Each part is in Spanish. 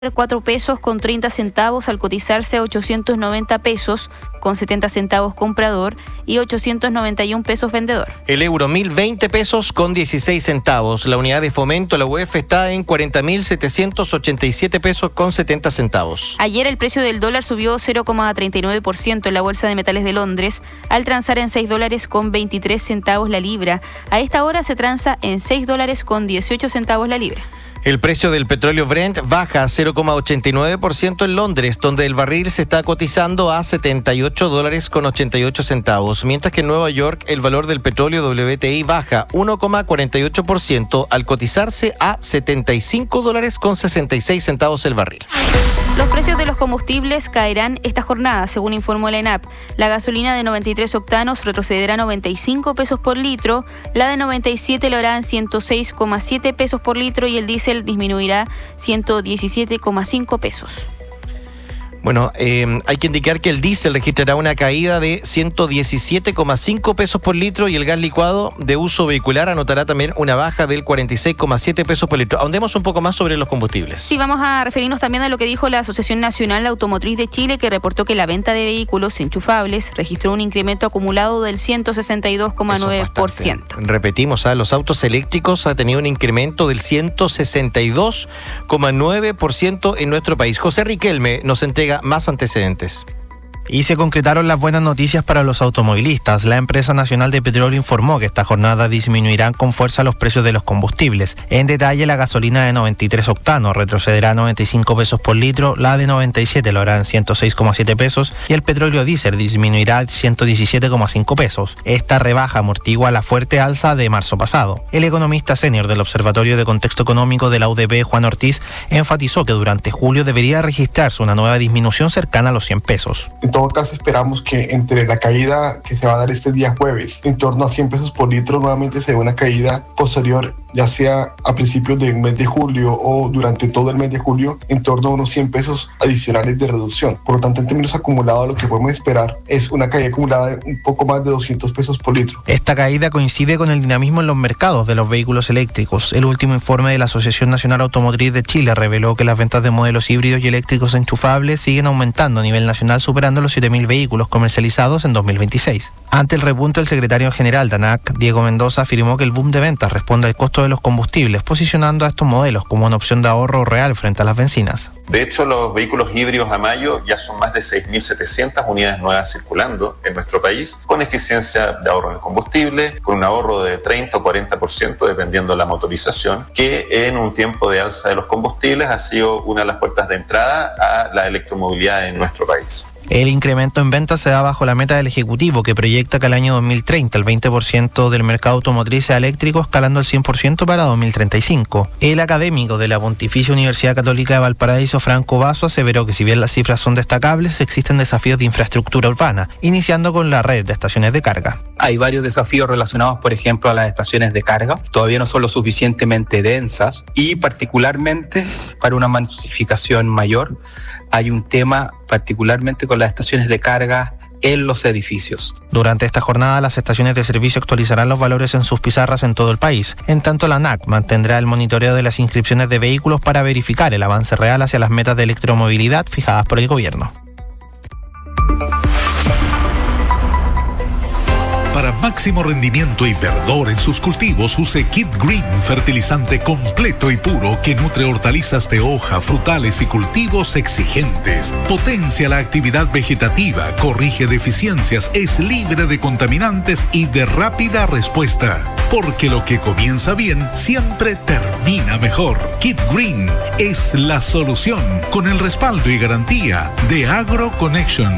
4 pesos con 30 centavos al cotizarse a 890 pesos con 70 centavos comprador y 891 pesos vendedor. El euro 1.020 pesos con 16 centavos. La unidad de fomento, la UF, está en 40.787 pesos con 70 centavos. Ayer el precio del dólar subió 0,39% en la Bolsa de Metales de Londres al transar en $6 con 23 centavos la libra. A esta hora se transa en $6 con 18 centavos la libra. El precio del petróleo Brent baja 0,89% en Londres, donde el barril se está cotizando a $78 con 88 centavos, mientras que en Nueva York el valor del petróleo WTI baja 1,48% al cotizarse a $75 con 66 centavos el barril. Los precios de los combustibles caerán esta jornada, según informó la ENAP. La gasolina de 93 octanos retrocederá 95 pesos por litro, la de 97 lo hará en 106,7 pesos por litro y el diésel disminuirá 117,5 pesos. Bueno, hay que indicar que el diésel registrará una caída de 117,5 pesos por litro y el gas licuado de uso vehicular anotará también una baja del 46,7 pesos por litro. Ahondemos un poco más sobre los combustibles. Sí, vamos a referirnos también a lo que dijo la Asociación Nacional Automotriz de Chile, que reportó que la venta de vehículos enchufables registró un incremento acumulado del 162,9%. Repetimos, los autos eléctricos han tenido un incremento del 162,9% en nuestro país. José Riquelme nos entrega más antecedentes. Y se concretaron las buenas noticias para los automovilistas. La empresa nacional de petróleo informó que esta jornada disminuirán con fuerza los precios de los combustibles. En detalle, la gasolina de 93 octanos retrocederá a 95 pesos por litro, la de 97 lo hará en 106,7 pesos y el petróleo diésel disminuirá a 117,5 pesos. Esta rebaja amortigua la fuerte alza de marzo pasado. El economista senior del Observatorio de Contexto Económico de la UDP, Juan Ortiz, enfatizó que durante julio debería registrarse una nueva disminución cercana a los 100 pesos. En todo caso, esperamos que entre la caída que se va a dar este día jueves, en torno a 100 pesos por litro, nuevamente se dé una caída posterior, ya sea a principios del mes de julio o durante todo el mes de julio, en torno a unos 100 pesos adicionales de reducción. Por lo tanto, en términos acumulados, lo que podemos esperar es una caída acumulada de un poco más de 200 pesos por litro. Esta caída coincide con el dinamismo en los mercados de los vehículos eléctricos. El último informe de la Asociación Nacional Automotriz de Chile reveló que las ventas de modelos híbridos y eléctricos enchufables siguen aumentando a nivel nacional, superando los 7.000 vehículos comercializados en 2026. Ante el repunte, el secretario general de ANAC, Diego Mendoza, afirmó que el boom de ventas responde al costo de los combustibles, posicionando a estos modelos como una opción de ahorro real frente a las bencinas. De hecho, los vehículos híbridos a mayo ya son más de 6.700 unidades nuevas circulando en nuestro país, con eficiencia de ahorro en el combustible, con un ahorro de 30 o 40% dependiendo de la motorización, que en un tiempo de alza de los combustibles ha sido una de las puertas de entrada a la electromovilidad en nuestro país. El incremento en ventas se da bajo la meta del Ejecutivo, que proyecta que al año 2030 el 20% del mercado automotriz sea eléctrico, escalando al 100% para 2035. El académico de la Pontificia Universidad Católica de Valparaíso, Franco Basso, aseveró que si bien las cifras son destacables, existen desafíos de infraestructura urbana, iniciando con la red de estaciones de carga. Hay varios desafíos relacionados, por ejemplo, a las estaciones de carga. Todavía no son lo suficientemente densas y particularmente para una masificación mayor hay un tema particularmente con las estaciones de carga en los edificios. Durante esta jornada, las estaciones de servicio actualizarán los valores en sus pizarras en todo el país. En tanto, la ANAC mantendrá el monitoreo de las inscripciones de vehículos para verificar el avance real hacia las metas de electromovilidad fijadas por el gobierno. Para máximo rendimiento y verdor en sus cultivos, use Kit Green, fertilizante completo y puro que nutre hortalizas de hoja, frutales y cultivos exigentes. Potencia la actividad vegetativa, corrige deficiencias, es libre de contaminantes y de rápida respuesta. Porque lo que comienza bien siempre termina mejor. Kit Green es la solución, con el respaldo y garantía de AgroConnection.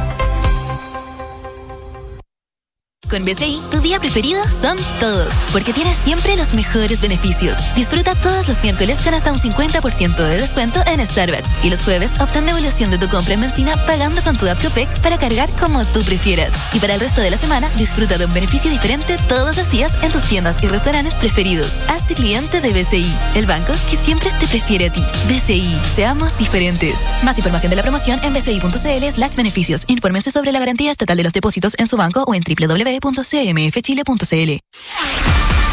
Con BCI, tu día preferido son todos, porque tienes siempre los mejores beneficios. Disfruta todos los miércoles con hasta un 50% de descuento en Starbucks y los jueves obtén devolución de tu compra en benzina pagando con tu app Copec para cargar como tú prefieras. Y para el resto de la semana, disfruta de un beneficio diferente todos los días en tus tiendas y restaurantes preferidos. Hazte cliente de BCI, el banco que siempre te prefiere a ti. BCI, seamos diferentes. Más información de la promoción en bci.cl/beneficios. Infórmense sobre la garantía estatal de los depósitos en su banco o en www.cmfchile.cl.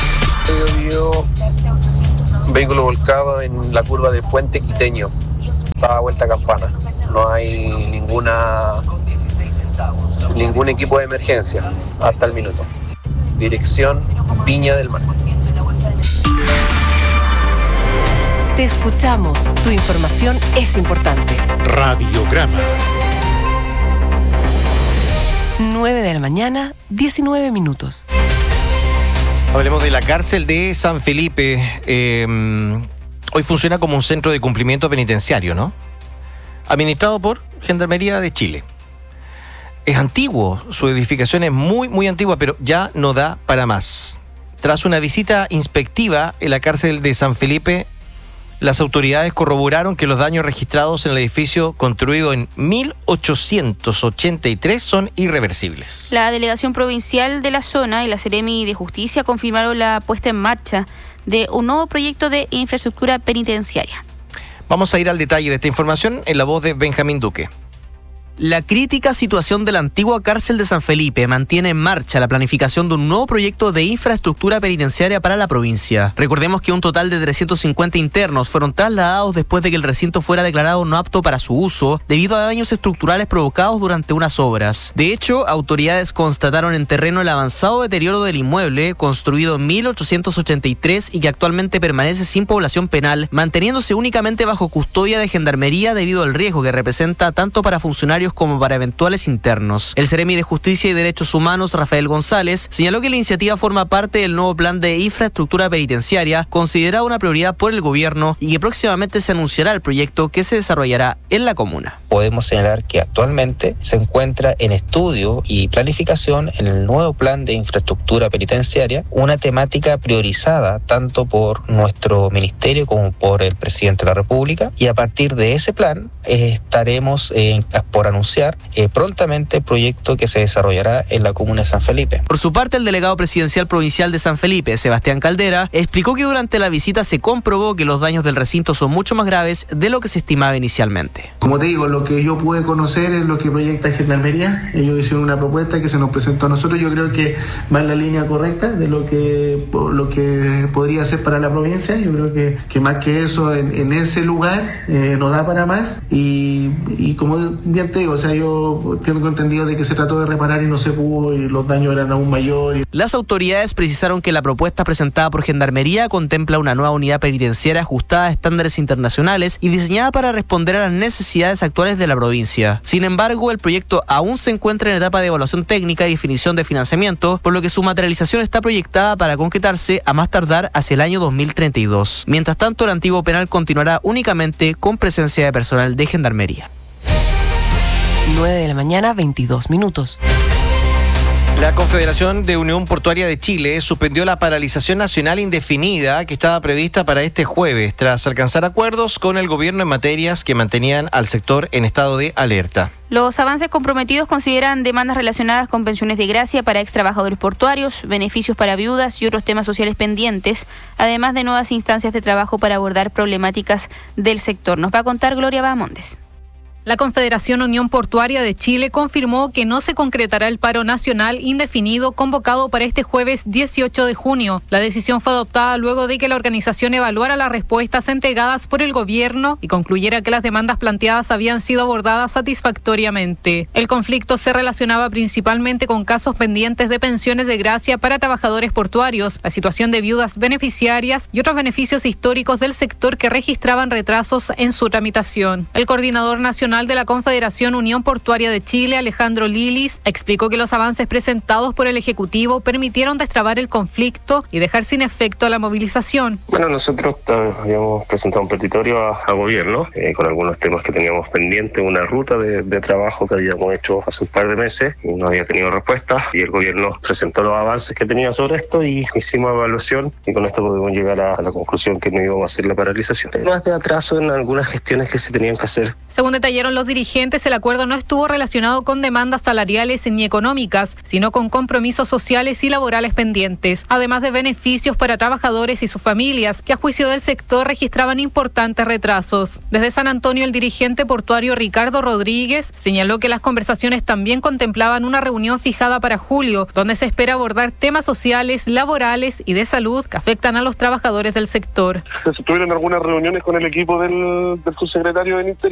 Vehículo volcado en la curva del Puente Quiteño. está a vuelta campana. No hay ningún equipo de emergencia hasta el minuto. Dirección Viña del Mar. Te escuchamos. Tu información es importante. Radiograma. 9 de la mañana, 19 minutos. Hablemos de la cárcel de San Felipe. Hoy funciona como un centro de cumplimiento penitenciario, ¿no? Administrado por Gendarmería de Chile. Es antiguo, su edificación es muy, muy antigua, pero ya no da para más. Tras una visita inspectiva en la cárcel de San Felipe, las autoridades corroboraron que los daños registrados en el edificio construido en 1883 son irreversibles. La delegación provincial de la zona y la Seremi de Justicia confirmaron la puesta en marcha de un nuevo proyecto de infraestructura penitenciaria. Vamos a ir al detalle de esta información en la voz de Benjamín Duque. La crítica situación de la antigua cárcel de San Felipe mantiene en marcha la planificación de un nuevo proyecto de infraestructura penitenciaria para la provincia. Recordemos que un total de 350 internos fueron trasladados después de que el recinto fuera declarado no apto para su uso debido a daños estructurales provocados durante unas obras. De hecho, autoridades constataron en terreno el avanzado deterioro del inmueble, construido en 1883 y que actualmente permanece sin población penal, manteniéndose únicamente bajo custodia de Gendarmería debido al riesgo que representa tanto para funcionarios como para eventuales internos. El Seremi de Justicia y Derechos Humanos, Rafael González, señaló que la iniciativa forma parte del nuevo plan de infraestructura penitenciaria, considerado una prioridad por el gobierno y que próximamente se anunciará el proyecto que se desarrollará en la comuna. Podemos señalar que actualmente se encuentra en estudio y planificación en el nuevo plan de infraestructura penitenciaria, una temática priorizada tanto por nuestro ministerio como por el presidente de la República, y a partir de ese plan estaremos por anunciar prontamente el proyecto que se desarrollará en la comuna de San Felipe. Por su parte, el delegado presidencial provincial de San Felipe, Sebastián Caldera, explicó que durante la visita se comprobó que los daños del recinto son mucho más graves de lo que se estimaba inicialmente. Como te digo, lo que yo pude conocer es lo que proyecta Gendarmería. Ellos hicieron una propuesta que se nos presentó a nosotros. Yo creo que va en la línea correcta de lo que podría ser para la provincia. Yo creo que más que eso, en ese lugar no da para más. Y como bien te digo, o sea, yo tengo entendido de que se trató de reparar y no se pudo y los daños eran aún mayores. Las autoridades precisaron que la propuesta presentada por Gendarmería contempla una nueva unidad penitenciaria ajustada a estándares internacionales y diseñada para responder a las necesidades actuales de la provincia. Sin embargo, el proyecto aún se encuentra en etapa de evaluación técnica y definición de financiamiento, por lo que su materialización está proyectada para concretarse a más tardar hacia el año 2032. Mientras tanto, el antiguo penal continuará únicamente con presencia de personal de Gendarmería. 9 de la mañana, 22 minutos. La Confederación de Unión Portuaria de Chile suspendió la paralización nacional indefinida que estaba prevista para este jueves, tras alcanzar acuerdos con el gobierno en materias que mantenían al sector en estado de alerta. Los avances comprometidos consideran demandas relacionadas con pensiones de gracia para extrabajadores portuarios, beneficios para viudas y otros temas sociales pendientes, además de nuevas instancias de trabajo para abordar problemáticas del sector. Nos va a contar Gloria Bahamondes. La Confederación Unión Portuaria de Chile confirmó que no se concretará el paro nacional indefinido convocado para este jueves 18 de junio. La decisión fue adoptada luego de que la organización evaluara las respuestas entregadas por el gobierno y concluyera que las demandas planteadas habían sido abordadas satisfactoriamente. El conflicto se relacionaba principalmente con casos pendientes de pensiones de gracia para trabajadores portuarios, la situación de viudas beneficiarias y otros beneficios históricos del sector que registraban retrasos en su tramitación. El coordinador nacional de la Confederación Unión Portuaria de Chile, Alejandro Lilis, explicó que los avances presentados por el Ejecutivo permitieron destrabar el conflicto y dejar sin efecto la movilización. Bueno, nosotros habíamos presentado un petitorio a gobierno con algunos temas que teníamos pendientes, una ruta de trabajo que habíamos hecho hace un par de meses y no había tenido respuesta, y el gobierno presentó los avances que tenía sobre esto y hicimos evaluación, y con esto podemos llegar a la conclusión que no íbamos a hacer la paralización. Temas de atraso en algunas gestiones que se tenían que hacer. Según detallaron los dirigentes, el acuerdo no estuvo relacionado con demandas salariales ni económicas, sino con compromisos sociales y laborales pendientes, además de beneficios para trabajadores y sus familias, que a juicio del sector registraban importantes retrasos. Desde San Antonio, el dirigente portuario Ricardo Rodríguez señaló que las conversaciones también contemplaban una reunión fijada para julio, donde se espera abordar temas sociales, laborales y de salud que afectan a los trabajadores del sector. Se tuvieron algunas reuniones con el equipo del subsecretario del Interior